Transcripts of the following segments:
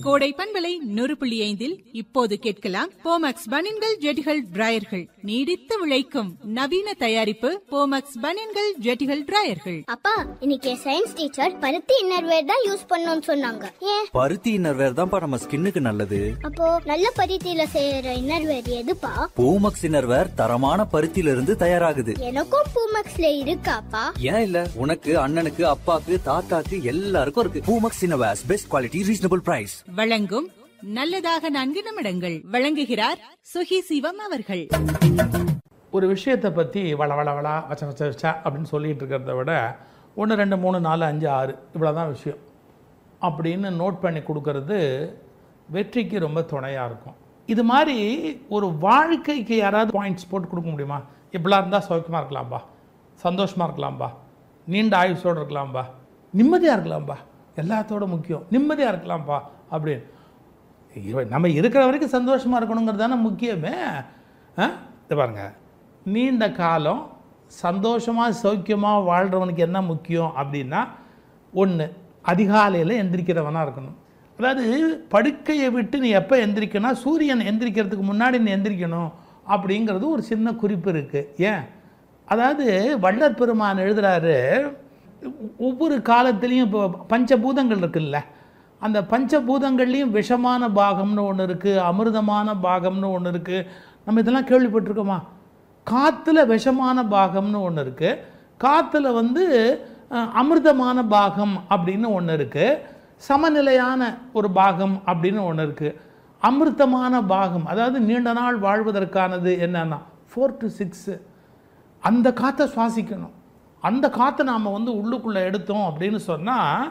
கோடை பண்பலை 100.5 இப்போது கேட்கலாம் போமக்ஸ் பனியன்கள் ஜெட்டிகள் டிராயர்கள் நீடித்து உழைக்கும் நவீன தயாரிப்பு போமக்ஸ் பனியன்கள் ஜெட்டிகள் டிராயர்கள். அப்பா இன்னைக்கு சயின்ஸ் டீச்சர் பருத்தி இன்னர்வேர் தான் யூஸ் பண்ணணும்னு சொன்னாங்க. ஏன்? பருத்தி இன்னர்வேர் தான்ப்பா நம்ம ஸ்கின்னுக்கு நல்லது. அப்போ நல்ல பருத்தியில செய்யற இன்னர்வேர் எதுப்பா? பூமக்ஸ் இன்னர்வேர் தரமான பருத்தியில இருந்து தயாராகுது. எனக்கும் பூமக்ஸ்ல இருக்காப்பா? ஏன் இல்ல, உனக்கு அண்ணனுக்கு அப்பாக்கு தாத்தாக்கு எல்லாருக்கும் இருக்கு. Poomex innerwears best quality reasonable price. வழங்கும் நல்லதாக 4 நிமிடங்கள். வழங்குகிறார் சுகி சிவம் அவர்கள். ஒரு விஷயத்தை பற்றி வளவளவளா வச்சா அப்படின்னு சொல்லிட்டு இருக்கிறத விட 1 2 3 4 5 6 இவ்வளோதான் விஷயம் அப்படின்னு நோட் பண்ணி கொடுக்கறது வெற்றிக்கு ரொம்ப துணையாக இருக்கும். இது மாதிரி ஒரு வாழ்க்கைக்கு யாராவது பாயிண்ட்ஸ் போட்டு கொடுக்க முடியுமா? இப்படிலாம் இருந்தால் சௌக்கியமாக இருக்கலாம்பா, சந்தோஷமாக இருக்கலாம்பா, நீண்ட ஆயுஷோடு இருக்கலாம்பா, நிம்மதியாக இருக்கலாம்பா, எல்லாத்தோட முக்கியம் நிம்மதியாக இருக்கலாம்ப்பா அப்படின்னு. நம்ம இருக்கிற வரைக்கும் சந்தோஷமாக இருக்கணுங்கிறது தானே முக்கியமே. இது பாருங்கள், நீண்ட காலம் சந்தோஷமாக சௌக்கியமாக வாழ்கிறவனுக்கு என்ன முக்கியம் அப்படின்னா, ஒன்று அதிகாலையில் எந்திரிக்கிறவனாக இருக்கணும். அதாவது படுக்கையை விட்டு நீ எப்போ எந்திரிக்கணும், சூரியன் எந்திரிக்கிறதுக்கு முன்னாடி நீ எந்திரிக்கணும் அப்படிங்கிறது ஒரு சின்ன குறிப்பு இருக்குது. ஏன்? அதாவது வள்ளற் பெருமான் எழுதுகிறாரு, ஒவ்வொரு காலத்துலேயும் இப்போ பஞ்சபூதங்கள் இருக்குல்ல, அந்த பஞ்சபூதங்கள்லேயும் விஷமான பாகம்னு ஒன்று இருக்குது, அமிர்தமான பாகம்னு ஒன்று இருக்குது. நம்ம இதெல்லாம் கேள்விப்பட்டிருக்கோமா? காற்றுல விஷமான பாகம்னு ஒன்று இருக்குது, காற்றுல அமிர்தமான பாகம் அப்படின்னு ஒன்று இருக்குது, சமநிலையான ஒரு பாகம் அப்படின்னு ஒன்று இருக்குது. அமிர்தமான பாகம் அதாவது நீண்ட நாள் வாழ்வதற்கானது என்னன்னா 4 to 6. அந்த காற்றை சுவாசிக்கணும். அந்த காற்றை நாம் உள்ளுக்குள்ளே எடுத்தோம் அப்படின்னு சொன்னால்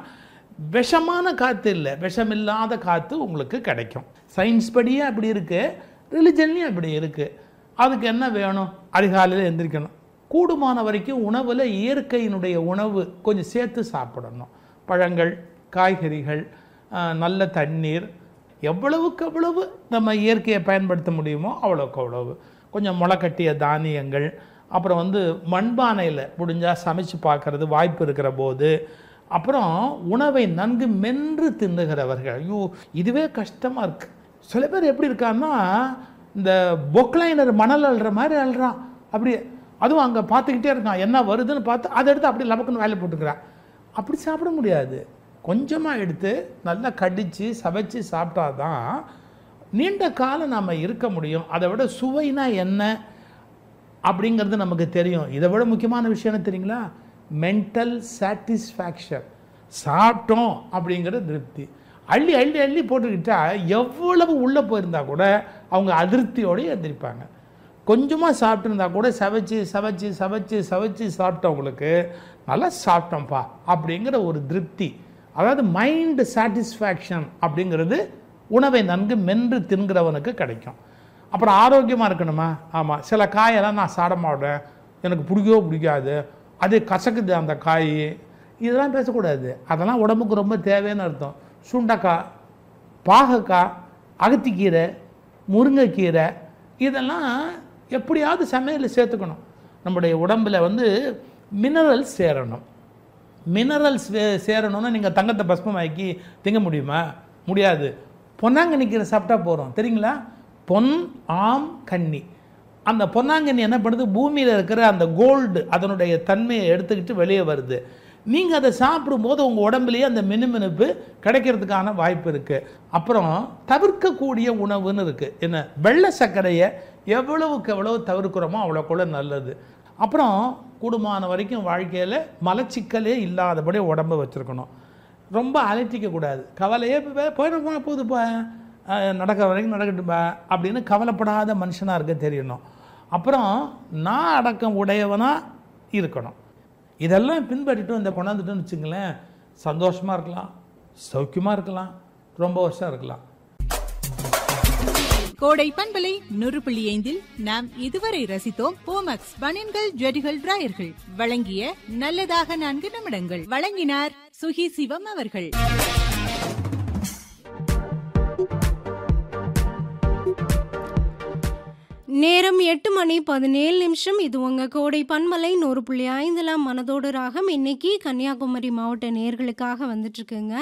விஷமான காற்று இல்லை, விஷமில்லாத காற்று உங்களுக்கு கிடைக்கும். சயின்ஸ் படியே அப்படி இருக்குது, ரிலிஜன்லேயும் அப்படி இருக்குது. அதுக்கு என்ன வேணும்? அதிகாலையில் எந்திரிக்கணும். கூடுமான வரைக்கும் உணவில் இயற்கையினுடைய உணவு கொஞ்சம் சேர்த்து சாப்பிடணும். பழங்கள், காய்கறிகள், நல்ல தண்ணீர், எவ்வளவுக்கு எவ்வளவு நம்ம இயற்கையை பயன்படுத்த முடியுமோ அவ்வளோக்கு அவ்வளவு. கொஞ்சம் முளைக்கட்டிய தானியங்கள், அப்புறம் மண்பானையில் முடிஞ்சால் சமைச்சு பார்க்குறது வாய்ப்பு இருக்கிற போது. அப்புறம் உணவை நன்கு மென்று தின்னுகிறவர்கள். ஐயோ இதுவே கஷ்டமாக இருக்குது. சில பேர் எப்படி இருக்கான்னா, இந்த பொக்லைனர் மணல் அள்ளுற மாதிரி அள்ளுறான். அப்படியே அதுவும் அங்கே பார்த்துக்கிட்டே இருக்கான், என்ன வருதுன்னு பார்த்து அதை எடுத்து அப்படி லபக்குன்னு வேலை போட்டுக்கிறான். அப்படி சாப்பிட முடியாது. கொஞ்சமாக எடுத்து நல்லா கடித்து சமைச்சு சாப்பிட்டா தான் நீண்ட காலம் நம்ம இருக்க முடியும். அதை விட சுவைனா என்ன அப்படிங்கிறது நமக்கு தெரியும். இதை விட முக்கியமான விஷயம் என்ன தெரியுங்களா? Mental satisfaction. சாப்பிட்டோம் அப்படிங்கிற திருப்தி. அள்ளி அள்ளி அள்ளி போட்டுக்கிட்டா எவ்வளவு உள்ளே போயிருந்தா கூட அவங்க அதிருப்தியோடு எந்திரிப்பாங்க. கொஞ்சமாக சாப்பிட்டுருந்தா கூட சவைச்சு சவைச்சு சவைச்சு சவைச்சு சாப்பிட்டவங்களுக்கு நல்லா சாப்பிட்டோம்ப்பா அப்படிங்கிற ஒரு திருப்தி, அதாவது மைண்ட் சாட்டிஸ்ஃபேக்ஷன் அப்படிங்கிறது உணவை நன்கு மென்று தின்கிறவனுக்கு கிடைக்கும். அப்புறம் ஆரோக்கியமாக இருக்கணுமா? ஆமாம், சில காயெல்லாம் நான் சாப்பிட மாட்டேன், எனக்கு பிடிக்கவோ பிடிக்காது, அது கசக்குது அந்த காய், இதெல்லாம் பேசக்கூடாது. அதெல்லாம் உடம்புக்கு ரொம்ப தேவைன்னு அர்த்தம். சுண்டைக்காய், பாகக்காய், அகத்திக்கீரை, முருங்கைக்கீரை இதெல்லாம் எப்படியாவது சமையலில் சேர்த்துக்கணும். நம்முடைய உடம்பில் மினரல்ஸ் சேரணும். மினரல்ஸ் சேரணும்னா நீங்கள் தங்கத்தை பஸ்மமாக்கி திங்க முடியுமா? முடியாது. பொன்னாங்கண்ணி கீரை சாப்பிட்டா போகிறோம், தெரியுங்களா? பொன் ஆம் கன்னி. அந்த பொன்னாங்கண்ணி என்ன பண்ணுது? பூமியில் இருக்கிற அந்த கோல்டு அதனுடைய தன்மையை எடுத்துக்கிட்டு வெளியே வருது. நீங்கள் அதை சாப்பிடும்போது உங்கள் உடம்புலேயே அந்த மினுமினுப்பு கிடைக்கிறதுக்கான வாய்ப்பு இருக்குது. அப்புறம் தவிர்க்கக்கூடிய உணவுன்னு இருக்குது. என்ன? வெள்ளை சர்க்கரையை எவ்வளவுக்கு எவ்வளவு தவிர்க்கிறோமோ அவ்வளோக்குள்ள நல்லது. அப்புறம் கூடுமான வரைக்கும் வாழ்க்கையில் மலச்சிக்கலே இல்லாதபடி உடம்பை வச்சுருக்கணும். ரொம்ப அலட்டிக்கக்கூடாது. கவலையே போயிடுமா போகுதுப்பா, நடக்கிற வரைக்கும் நடக்கட்டுப்பா அப்படின்னு கவலைப்படாத மனுஷனாக இருக்க தெரியணும். அப்புறம் நான் அடக்கம் உடையவனாக இருக்கணும். இதெல்லாம் பின்பற்றிட்டு இந்த கொண்டாந்துட்டோன்னு வச்சுங்களேன், சந்தோஷமாக இருக்கலாம், சௌக்கியமாக இருக்கலாம், ரொம்ப வருஷம் இருக்கலாம். கோடை பண்பலை 100.5 நாம் இதுவரை ரசித்தோம் போமக்ஸ் பனியன்கள் ஜெட்டிகள் டிராயர்கள் வழங்கிய நல்லதாக 4 நிமிடங்கள். வழங்கினார் சுகி சிவம் அவர்கள். நேரம் 8:17. இது உங்க கோடை பன்மலை 100.5 மனதோடு ராகம். இன்னைக்கு கன்னியாகுமரி மாவட்ட நேயர்களுக்காக வந்துட்டு இருக்குங்க.